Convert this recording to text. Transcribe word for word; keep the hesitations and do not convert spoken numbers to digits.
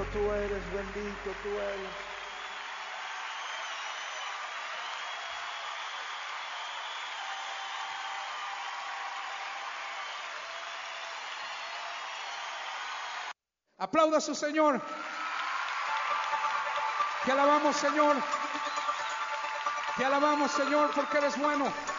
bendito tú eres, bendito tú eres. Aplauda a su Señor. Te alabamos, Señor. Te alabamos, Señor, porque eres bueno.